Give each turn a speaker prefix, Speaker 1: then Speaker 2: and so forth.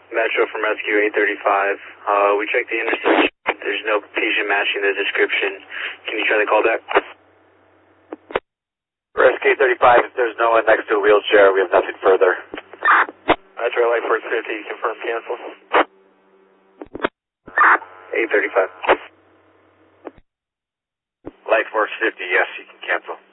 Speaker 1: Metro from Rescue 835. We checked the intersection. There's no patient matching the description. Can you try the callback?
Speaker 2: Rescue 835, if there's no one next to a wheelchair, we have nothing further.
Speaker 1: Metro Light Force 50, confirm cancel. 835.
Speaker 2: Light Force 50, yes, you can cancel.